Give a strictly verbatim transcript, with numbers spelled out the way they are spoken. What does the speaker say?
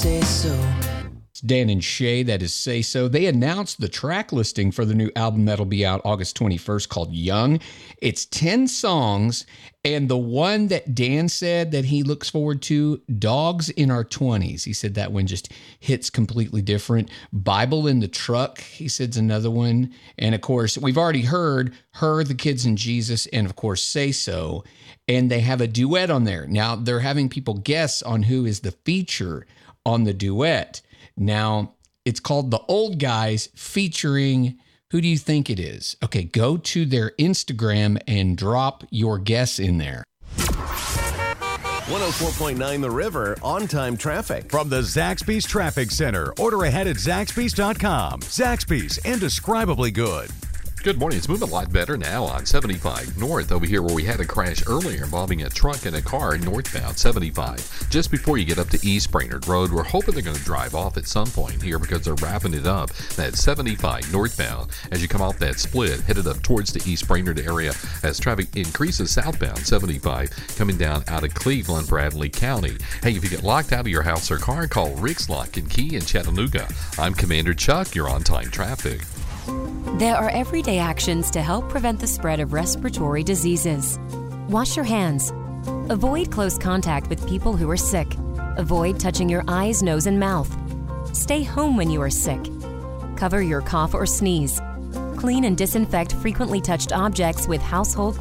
Say So. Dan and Shay, that is Say So. They announced the track listing for the new album that'll be out August twenty-first called Young. It's ten songs, and the one that Dan said that he looks forward to, Dogs in Our twenties. He said that one just hits completely different. Bible in the Truck, he said, is another one. And of course, we've already heard Her, The Kids and Jesus, and of course, Say So. And they have a duet on there. Now, they're having people guess on who is the feature on the duet. Now, it's called The Old Guys featuring, who do you think it is? Okay, go to their Instagram and drop your guess in there. one oh four point nine The River, on-time traffic. From the Zaxby's Traffic Center. Order ahead at Zaxby's dot com. Zaxby's, indescribably good. Good morning. It's moving a lot better now on seventy-five North over here where we had a crash earlier involving a truck and a car northbound seventy-five. Just before you get up to East Brainerd Road, we're hoping they're going to drive off at some point here because they're wrapping it up. That's seventy-five northbound as you come off that split, headed up towards the East Brainerd area as traffic increases southbound seventy-five coming down out of Cleveland, Bradley County. Hey, if you get locked out of your house or car, call Rick's Lock and Key in Chattanooga. I'm Commander Chuck. You're on time traffic. There are everyday actions to help prevent the spread of respiratory diseases. Wash your hands. Avoid close contact with people who are sick. Avoid touching your eyes, nose, and mouth. Stay home when you are sick. Cover your cough or sneeze. Clean and disinfect frequently touched objects with household